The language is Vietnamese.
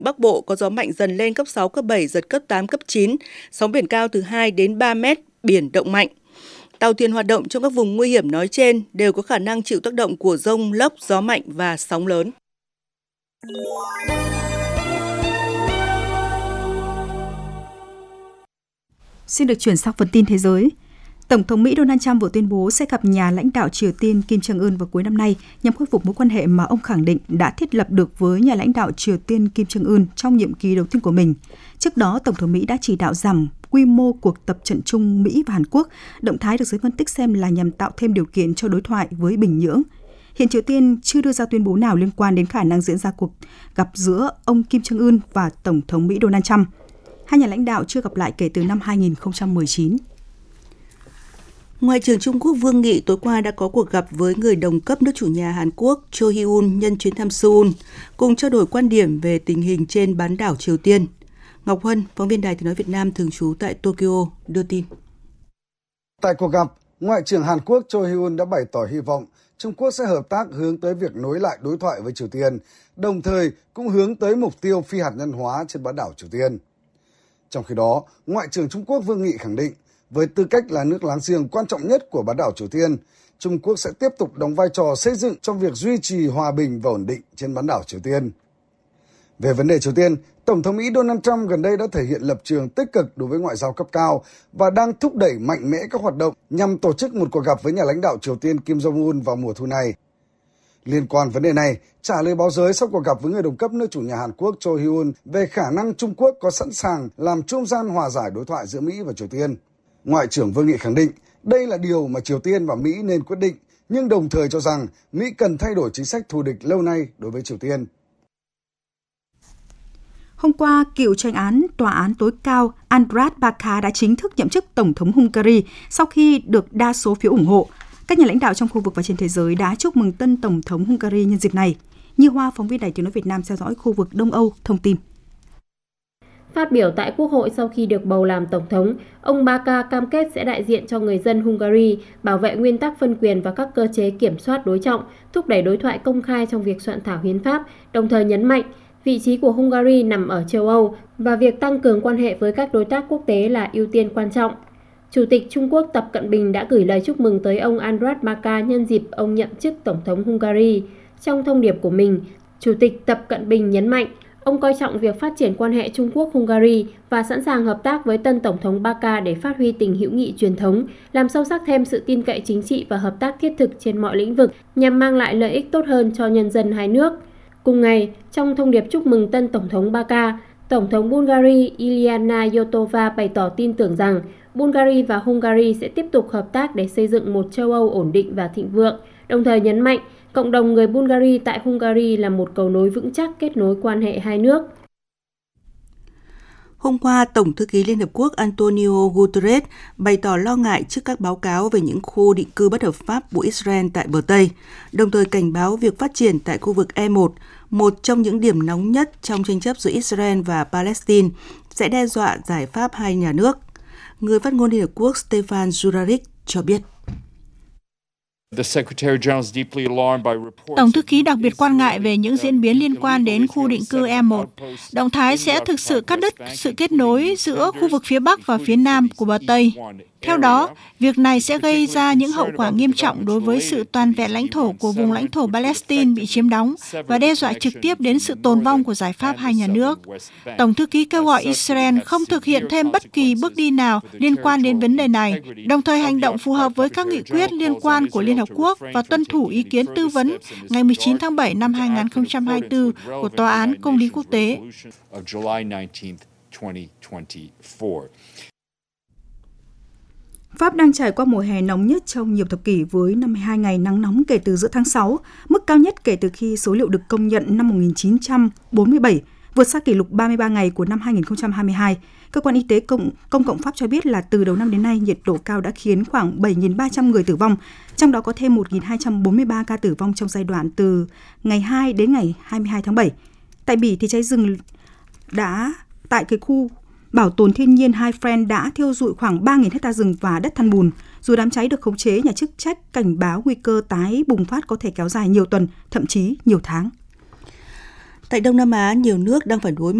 Bắc Bộ có gió mạnh dần lên cấp 6, cấp 7, giật cấp 8, cấp 9, sóng biển cao từ 2 đến 3 mét, biển động mạnh. Tàu thuyền hoạt động trong các vùng nguy hiểm nói trên đều có khả năng chịu tác động của dông, lốc, gió mạnh và sóng lớn. Xin được chuyển sang phần tin thế giới. Tổng thống Mỹ Donald Trump vừa tuyên bố sẽ gặp nhà lãnh đạo Triều Tiên Kim Jong-un vào cuối năm nay nhằm khôi phục mối quan hệ mà ông khẳng định đã thiết lập được với nhà lãnh đạo Triều Tiên Kim Jong-un trong nhiệm kỳ đầu tiên của mình. Trước đó, Tổng thống Mỹ đã chỉ đạo giảm quy mô cuộc tập trận chung Mỹ và Hàn Quốc, động thái được giới phân tích xem là nhằm tạo thêm điều kiện cho đối thoại với Bình Nhưỡng. Hiện Triều Tiên chưa đưa ra tuyên bố nào liên quan đến khả năng diễn ra cuộc gặp giữa ông Kim Jong-un và Tổng thống Mỹ Donald Trump. Hai nhà lãnh đạo chưa gặp lại kể từ năm 2019. Ngoại trưởng Trung Quốc Vương Nghị tối qua đã có cuộc gặp với người đồng cấp nước chủ nhà Hàn Quốc Cho Hyun nhân chuyến thăm Seoul, cùng trao đổi quan điểm về tình hình trên bán đảo Triều Tiên. Ngọc Huân, phóng viên Đài Tiếng nói Việt Nam thường trú tại Tokyo, đưa tin. Tại cuộc gặp, Ngoại trưởng Hàn Quốc Cho Hyun đã bày tỏ hy vọng Trung Quốc sẽ hợp tác hướng tới việc nối lại đối thoại với Triều Tiên, đồng thời cũng hướng tới mục tiêu phi hạt nhân hóa trên bán đảo Triều Tiên. Trong khi đó, Ngoại trưởng Trung Quốc Vương Nghị khẳng định, với tư cách là nước láng giềng quan trọng nhất của bán đảo Triều Tiên, Trung Quốc sẽ tiếp tục đóng vai trò xây dựng trong việc duy trì hòa bình và ổn định trên bán đảo Triều Tiên. Về vấn đề Triều Tiên, Tổng thống Mỹ Donald Trump gần đây đã thể hiện lập trường tích cực đối với ngoại giao cấp cao và đang thúc đẩy mạnh mẽ các hoạt động nhằm tổ chức một cuộc gặp với nhà lãnh đạo Triều Tiên Kim Jong-un vào mùa thu này. Liên quan vấn đề này, trả lời báo giới sau cuộc gặp với người đồng cấp nước chủ nhà Hàn Quốc Cho Hyun về khả năng Trung Quốc có sẵn sàng làm trung gian hòa giải đối thoại giữa Mỹ và Triều Tiên, Ngoại trưởng Vương Nghị khẳng định đây là điều mà Triều Tiên và Mỹ nên quyết định, nhưng đồng thời cho rằng Mỹ cần thay đổi chính sách thù địch lâu nay đối với Triều Tiên. Hôm qua, cựu tranh án Tòa án tối cao András Baka đã chính thức nhậm chức Tổng thống Hungary sau khi được đa số phiếu ủng hộ. Các nhà lãnh đạo trong khu vực và trên thế giới đã chúc mừng tân Tổng thống Hungary nhân dịp này. Như Hoa, phóng viên Đài Tiếng nói Việt Nam theo dõi khu vực Đông Âu, thông tin. Phát biểu tại Quốc hội sau khi được bầu làm Tổng thống, ông Baka cam kết sẽ đại diện cho người dân Hungary, bảo vệ nguyên tắc phân quyền và các cơ chế kiểm soát đối trọng, thúc đẩy đối thoại công khai trong việc soạn thảo hiến pháp, đồng thời nhấn mạnh vị trí của Hungary nằm ở châu Âu và việc tăng cường quan hệ với các đối tác quốc tế là ưu tiên quan trọng. Chủ tịch Trung Quốc Tập Cận Bình đã gửi lời chúc mừng tới ông András Baka nhân dịp ông nhậm chức Tổng thống Hungary. Trong thông điệp của mình, Chủ tịch Tập Cận Bình nhấn mạnh ông coi trọng việc phát triển quan hệ Trung Quốc-Hungary và sẵn sàng hợp tác với tân Tổng thống Baka để phát huy tình hữu nghị truyền thống, làm sâu sắc thêm sự tin cậy chính trị và hợp tác thiết thực trên mọi lĩnh vực nhằm mang lại lợi ích tốt hơn cho nhân dân hai nước. Cùng ngày, trong thông điệp chúc mừng tân Tổng thống Baka, Tổng thống Bulgaria Iliana Iotova bày tỏ tin tưởng rằng Bulgaria và Hungary sẽ tiếp tục hợp tác để xây dựng một châu Âu ổn định và thịnh vượng, đồng thời nhấn mạnh cộng đồng người Bulgaria tại Hungary là một cầu nối vững chắc kết nối quan hệ hai nước. Hôm qua, Tổng thư ký Liên Hợp Quốc Antonio Guterres bày tỏ lo ngại trước các báo cáo về những khu định cư bất hợp pháp của Israel tại bờ Tây, đồng thời cảnh báo việc phát triển tại khu vực E1, một trong những điểm nóng nhất trong tranh chấp giữa Israel và Palestine, sẽ đe dọa giải pháp hai nhà nước. Người phát ngôn Liên Hợp Quốc Stefan Dujarric cho biết. Tổng thư ký đặc biệt quan ngại về những diễn biến liên quan đến khu định cư E1. Động thái sẽ thực sự cắt đứt sự kết nối giữa khu vực phía Bắc và phía Nam của bờ Tây. Theo đó, việc này sẽ gây ra những hậu quả nghiêm trọng đối với sự toàn vẹn lãnh thổ của vùng lãnh thổ Palestine bị chiếm đóng và đe dọa trực tiếp đến sự tồn vong của giải pháp hai nhà nước. Tổng thư ký kêu gọi Israel không thực hiện thêm bất kỳ bước đi nào liên quan đến vấn đề này, đồng thời hành động phù hợp với các nghị quyết liên quan của Liên Hợp Quốc và tuân thủ ý kiến tư vấn ngày 19 tháng 7 năm 2024 của Tòa án Công lý Quốc tế. Pháp đang trải qua mùa hè nóng nhất trong nhiều thập kỷ với 52 ngày nắng nóng kể từ giữa tháng 6, mức cao nhất kể từ khi số liệu được công nhận năm 1947, vượt xa kỷ lục 33 ngày của năm 2022. Cơ quan y tế công cộng Pháp cho biết là từ đầu năm đến nay, nhiệt độ cao đã khiến khoảng 7.300 người tử vong, trong đó có thêm 1.243 ca tử vong trong giai đoạn từ ngày 2 đến ngày 22 tháng 7. Tại Bỉ thì cháy rừng tại khu bảo tồn thiên nhiên Hai Fren đã thiêu rụi khoảng 3.000 hectare rừng và đất than bùn. Dù đám cháy được khống chế, nhà chức trách cảnh báo nguy cơ tái bùng phát có thể kéo dài nhiều tuần, thậm chí nhiều tháng. Tại Đông Nam Á, nhiều nước đang phải đối